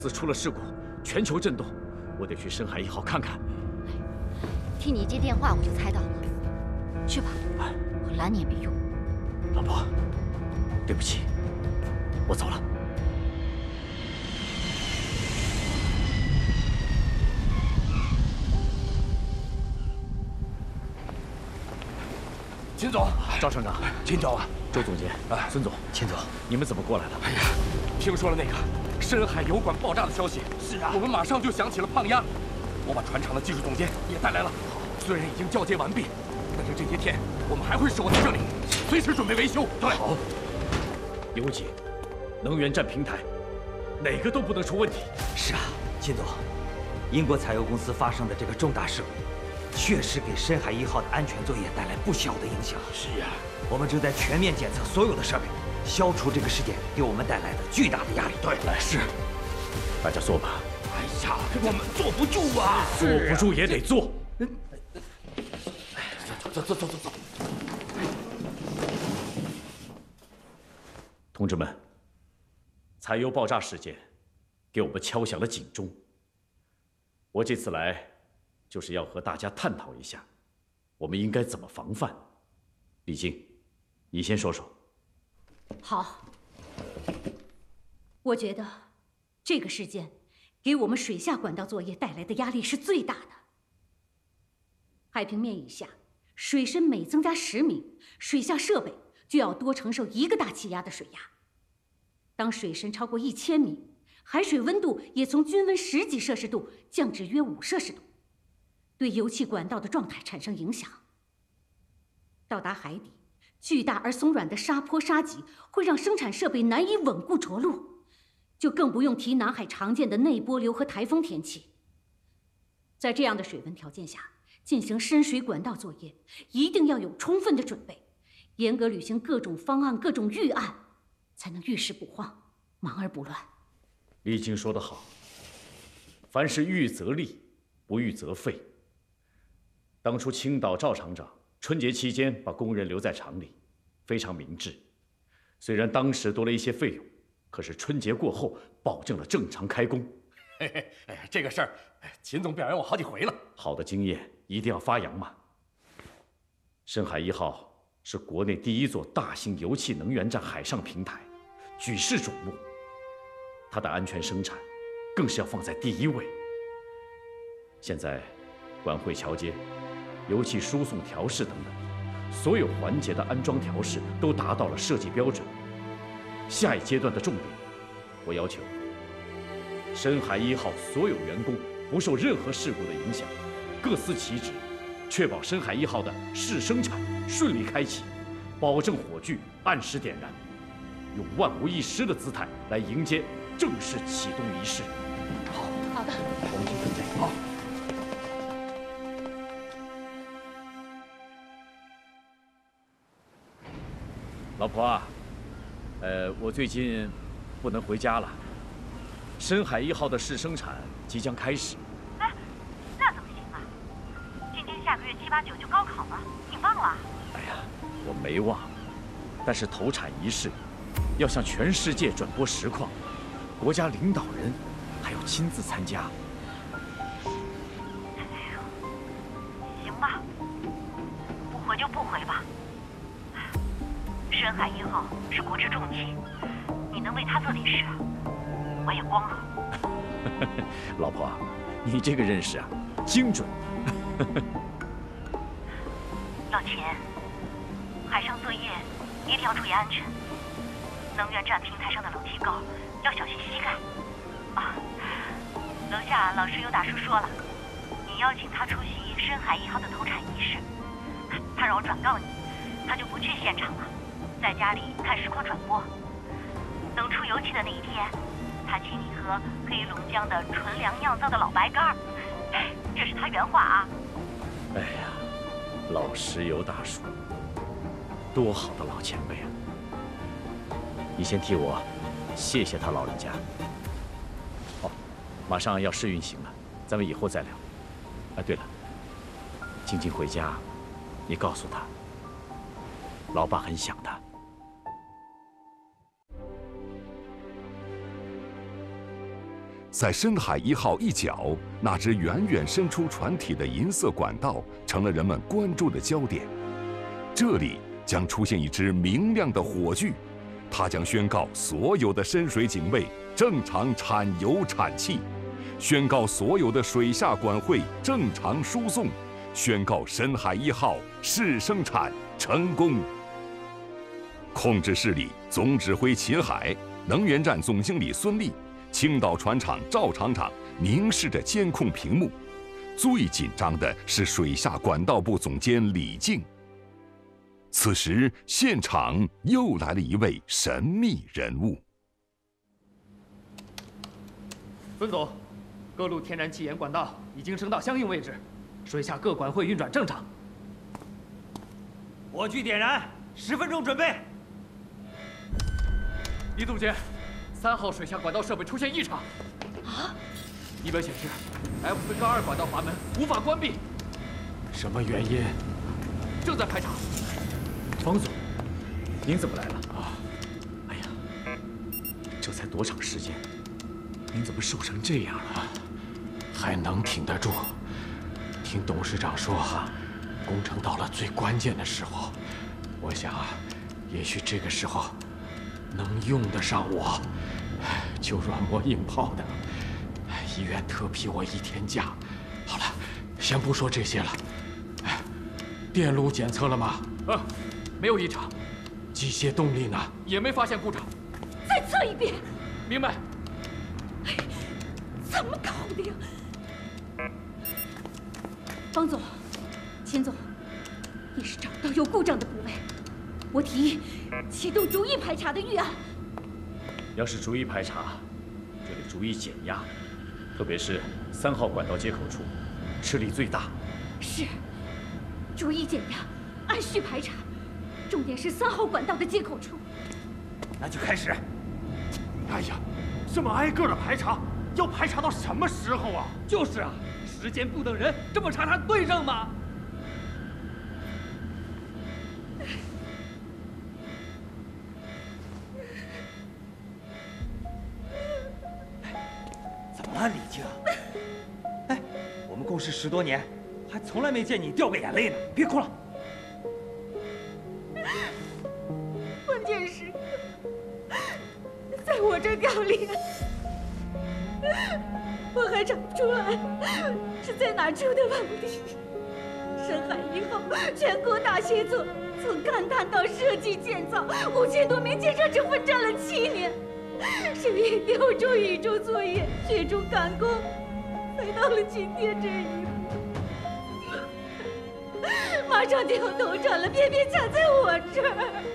出了事故，全球震动，我得去深海1号看看。 听你接电话，我就猜到了。去吧，我拦你也没用。 老婆，对不起，我走了。 秦总， 赵厂长， 秦总啊， 周总监，孙总， 秦总， 你们怎么过来的？ 哎呀，听说了那个深海油管爆炸的消息。是啊，我们马上就想起了胖丫，我把船厂的技术总监也带来了。虽然已经交接完毕，但是这些天我们还会守在这里，随时准备维修。对， 好。油井、能源站平台，哪个都不能出问题。 是啊，秦总，英国采油公司发生的这个重大事故，确实给深海1号的安全作业带来不小的影响。 是呀， 我们正在全面检测所有的设备，消除这个事件给我们带来的巨大的压力。 对，是。 大家做吧。 哎呀，我们坐不住啊！ 坐不住也得做。 走。 同志们，采油爆炸事件给我们敲响了警钟。我这次来就是要和大家探讨一下，我们应该怎么防范。李静，你先说说。 好，我觉得这个事件给我们水下管道作业带来的压力是最大的。海平面以下，水深每增加10米，水下设备就要多承受1个大气压的水压。当水深超过1000米，海水温度也从均温10几摄氏度降至约5摄氏度，对油气管道的状态产生影响。到达海底，巨大而松软的沙坡沙脊会让生产设备难以稳固着陆，就更不用提南海常见的内波流和台风天气。在这样的水温条件下进行深水管道作业，一定要有充分的准备，严格履行各种方案、各种预案，才能遇事不慌，忙而不乱。 李静说得好，凡事预则立，不预则废。当初青岛赵厂长春节期间把工人留在厂里，非常明智。虽然当时多了一些费用，可是春节过后保证了正常开工。 这个事儿，秦总表扬我好几回了。 好的经验一定要发扬嘛。深海1号是国内第1座大型油气能源站海上平台，举世瞩目。它的安全生产更是要放在第1位。现在，管汇桥接、油气输送调试等等，所有环节的安装调试都达到了设计标准。下一阶段的重点，我要求深海1号所有员工不受任何事故的影响，各司其职，确保深海1号的试生产顺利开启，保证火炬按时点燃，用万无一失的姿态来迎接正式启动仪式。 好的， 我们去准备。好。老婆啊，我最近不能回家了。深海1号的试生产即将开始。 哎，那怎么行啊？今天下个月7、8、9就高考了，你忘了？ 哎呀，我没忘，但是投产仪式要向全世界转播实况，国家领导人还要亲自参加。 行吧，不回就不回吧。深海1号是国之重器，你能为他做点事，我也光荣。 老婆，你这个认识啊，精准。 老秦，海上作业一定要注意安全。能源站平台上的楼梯高，要小心膝盖。啊，楼下老师有大叔说了，你邀请他出席深海1号的投产仪式，他让我转告你，他就不去现场了，在家里看实况转播。等出油气的那一天，他请你喝黑龙江的纯粮酿造的老白干儿，这是他原话啊。 哎呀，老石油大叔，多好的老前辈啊！你先替我谢谢他老人家。哦，马上要试运行了，咱们以后再聊。啊，对了，静静回家，你告诉他，老爸很想他。 在深海1号一角，那只远远伸出船体的银色管道成了人们关注的焦点。这里将出现一只明亮的火炬，它将宣告所有的深水警卫正常产油产气，宣告所有的水下管会正常输送，宣告深海1号试生产成功。控制室里，总指挥秦海、能源站总经理孙立、青岛船厂赵厂长凝视着监控屏幕，最紧张的是水下管道部总监李静。此时，现场又来了一位神秘人物。 孙总，各路天然气盐管道已经升到相应位置，水下各管会运转正常。 火炬点燃，10分钟准备。 李总监，3号水下管道设备出现异常。 啊！ 仪表显示 F4-2管道阀门无法关闭。什么原因？正在排查。 方总，您怎么来了？ 啊！ 哎呀，这才多长时间，您怎么瘦成这样了？ 还能挺得住？听董事长说，工程到了最关键的时候，我想，也许这个时候能用得上我。就软磨硬泡的，医院特批我1天假。好了，先不说这些了。电路检测了吗？没有异常。机械动力呢？也没发现故障。 再测一遍。 明白。 怎么搞的呀？方总，秦总，也是找不到有故障的部位。我提议启动逐一排查的预案。 要是逐一排查，就得逐一减压，特别是3号管道接口处，吃力最大。 是，逐一减压，按序排查，重点是3号管道的接口处。 那就开始。 哎呀，这么挨个的排查，要排查到什么时候啊？就是啊，时间不等人，这么查查对上吗？ 怎么了，李静？哎，我们共事10多年，还从来没见你掉过眼泪呢。别哭了。 关键是，在我这掉脸，我还找不出来是在哪出的问题。深海1号全国大协作，从勘探到设计建造，5000多名建设者奋战了7年，谁也丢出宇宙作业，雪中赶工，才到了今天这一步。马上就要投产了，偏偏卡在我这儿。